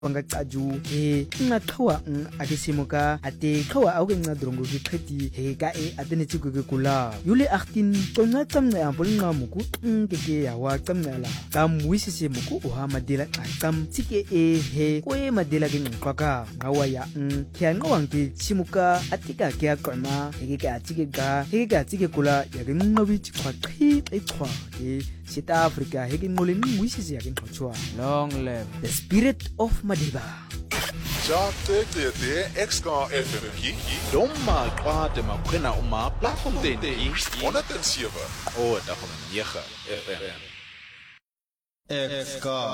Pangaju naqhawa akisimuka ate qhawa awkenqa drongo giqheti heka atenetsi kula yule artin qonqa tsamne ambolnqa muku keke yawa tsamnala kamwisisi muku uha madela qam tsike he kwe madela ke nqaka ngawaya kyanqawangke simuka atika ke aqama heke atike ga heke atike kula yake nqabi qhaqhi eqhwa ke South Africa heke nqoleni wisisi yake nqochwa long live the spirit of Madiba. Jate Exka FM ki Domma kwate makwena uma platform den ki 107 o da van 9 FM. Exka